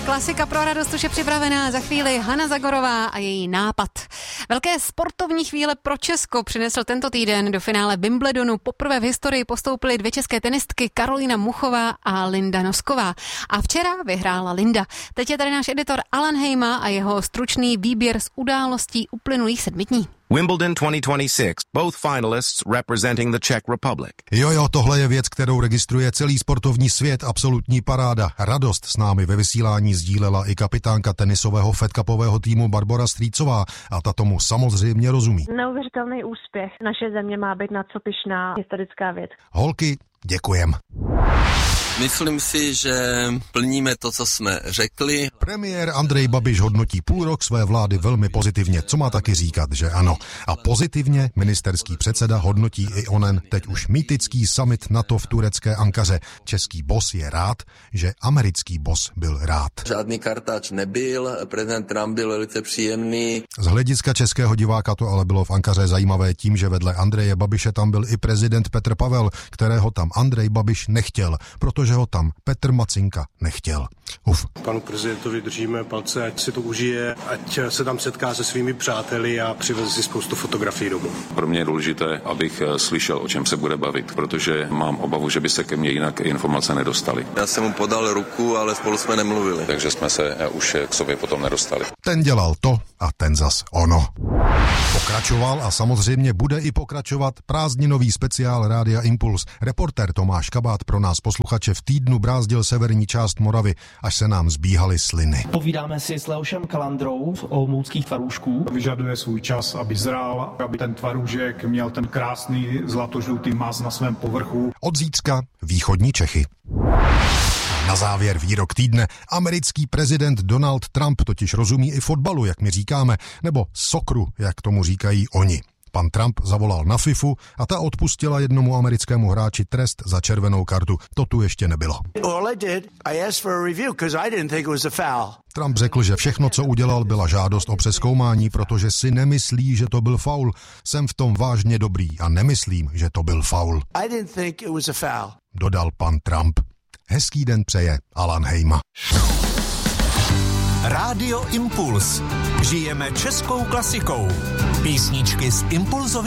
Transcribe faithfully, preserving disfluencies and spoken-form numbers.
Klasika pro radost už je připravená, za chvíli Hana Zagorová a její nápad. Velké sportovní chvíle pro Česko přinesl tento týden. Do finále Wimbledonu poprvé v historii postoupily dvě české tenistky Karolína Muchová a Linda Nosková. A včera vyhrála Linda. Teď je tady náš editor Alan Hejma a jeho stručný výběr z událostí uplynulých sedmi dní. Wimbledon twenty twenty-six, both finalists representing the Czech Republic. Jo, jo, tohle je věc, kterou registruje celý sportovní svět, absolutní paráda. Radost s námi ve vysílání sdílela i kapitánka tenisového fedcupového týmu Barbora Strýcová a ta tomu samozřejmě rozumí. Neuvěřitelný úspěch. Naše země má být na co pyšná, historická věc. Holky, děkujem. Myslím si, že plníme to, co jsme řekli. Premiér Andrej Babiš hodnotí půl rok své vlády velmi pozitivně, co má taky říkat, že ano. A pozitivně ministerský předseda hodnotí i onen teď už mýtický summit NATO v turecké Ankaře. Český boss je rád, že americký boss byl rád. Žádný kartáč nebyl, prezident Trump byl velice příjemný. Z hlediska českého diváka to ale bylo v Ankaře zajímavé tím, že vedle Andreje Babiše tam byl i prezident Petr Pavel, kterého tam Andrej Babiš nechtěl, protože že ho tam Petr Macinka nechtěl. Uf. Panu prezidentovi držíme palce, ať si to užije, ať se tam setká se svými přáteli a přiveze si spoustu fotografií domů. Pro mě je důležité, abych slyšel, o čem se bude bavit, protože mám obavu, že by se ke mně jinak informace nedostaly. Já jsem mu podal ruku, ale spolu jsme nemluvili. Takže jsme se už k sobě potom nedostali. Ten dělal to a ten zas ono. Pokračoval a samozřejmě bude i pokračovat prázdninový speciál Rádia Impuls. Reportér Tomáš Kabát pro nás posluchače v týdnu brázdil severní část Moravy, až se nám zbíhaly sliny. Povídáme si s Leošem Kalandrou z olomouckých tvarůžků. Vyžaduje svůj čas, aby zrál, aby ten tvarůžek měl ten krásný zlatožlutý maz na svém povrchu. Od zítřka východní Čechy. Na závěr výrok týdne. Americký prezident Donald Trump totiž rozumí i fotbalu, jak my říkáme, nebo sokru, jak tomu říkají oni. Pan Trump zavolal na FIFU a ta odpustila jednomu americkému hráči trest za červenou kartu. To tu ještě nebylo. Trump řekl, že všechno, co udělal, byla žádost o přezkoumání, protože si nemyslí, že to byl faul. Jsem v tom vážně dobrý a nemyslím, že to byl faul. Dodal pan Trump. Hezký den přeje Alan Hejma. Rádio Impuls. Žijeme českou klasikou. Písničky z impulzových